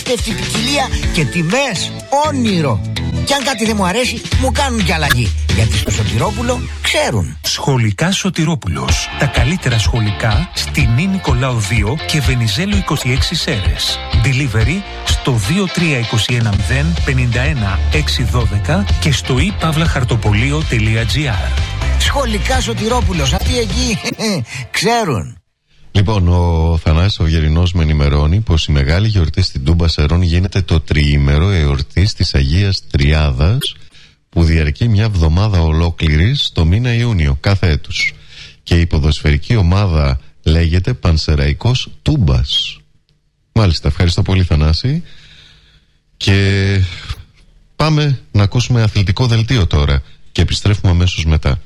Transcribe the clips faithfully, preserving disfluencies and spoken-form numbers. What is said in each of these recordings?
απίστευτη ποικιλία και τιμές όνειρο. Κι αν κάτι δεν μου αρέσει, μου κάνουν κι αλλαγή. Γιατί στο Σωτηρόπουλο ξέρουν. Σχολικά Σωτηρόπουλος. Τα καλύτερα σχολικά στη Νη Νικολάου δύο και Βενιζέλου είκοσι έξι Σέρες. Delivery στο δύο τρία δύο ένα μηδέν πέντε ένα έξι ένα δύο και στο i pavla hartopolio τελεία gr. Σχολικά Σωτηρόπουλος. Αυτοί εκεί ξέρουν. Λοιπόν, ο Θανάσης ο Γερινός με ενημερώνει πως η μεγάλη γιορτή στην Τούμπα Σερών γίνεται το τριήμερο εορτής της Αγίας Τριάδας, που διαρκεί μια εβδομάδα ολόκληρη στο μήνα Ιούνιο κάθε έτους. Και η ποδοσφαιρική ομάδα λέγεται Πανσεραϊκός Τούμπας. Μάλιστα, ευχαριστώ πολύ Θανάση. Και πάμε να ακούσουμε αθλητικό δελτίο τώρα και επιστρέφουμε αμέσως μετά.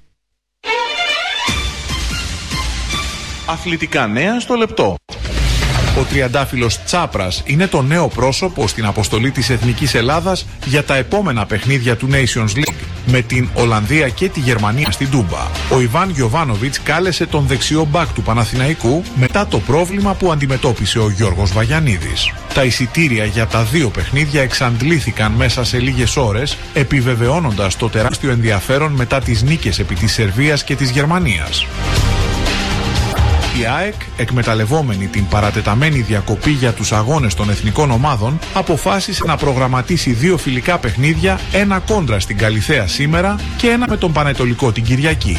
Αθλητικά νέα στο λεπτό. Ο τριαντάφυλλος Τσάπρας είναι το νέο πρόσωπο στην αποστολή της Εθνικής Ελλάδας για τα επόμενα παιχνίδια του Nations League με την Ολλανδία και τη Γερμανία στην Τούμπα. Ο Ιβάν Γιοβάνοβιτς κάλεσε τον δεξιό μπακ του Παναθηναϊκού μετά το πρόβλημα που αντιμετώπισε ο Γιώργος Βαγιανίδης. Τα εισιτήρια για τα δύο παιχνίδια εξαντλήθηκαν μέσα σε λίγες ώρες, επιβεβαιώνοντας το τεράστιο ενδιαφέρον μετά τις νίκες επί της Σερβίας και της Γερμανίας. Η ΑΕΚ, εκμεταλλευόμενη την παρατεταμένη διακοπή για τους αγώνες των εθνικών ομάδων, αποφάσισε να προγραμματίσει δύο φιλικά παιχνίδια, ένα κόντρα στην Καλιθέα σήμερα και ένα με τον Πανετολικό την Κυριακή.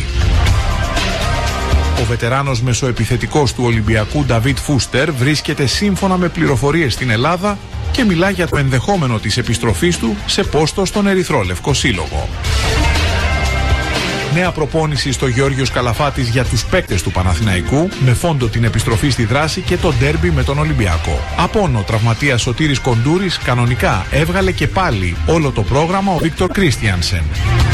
Ο βετεράνος μεσοεπιθετικός του Ολυμπιακού Νταβίτ Φούστερ βρίσκεται σύμφωνα με πληροφορίες στην Ελλάδα και μιλά για το ενδεχόμενο της επιστροφής του σε πόστο στον Ερυθρόλευκο Σύλλογο. Νέα προπόνηση στο Γεώργιος Καλαφάτης για τους παίκτες του Παναθηναϊκού, με φόντο την επιστροφή στη δράση και το ντέρμπι με τον Ολυμπιακό. Απόν ο τραυματίας Σωτήρης Κοντούρης κανονικά έβγαλε και πάλι όλο το πρόγραμμα ο Βίκτορ Κρίστιανσεν.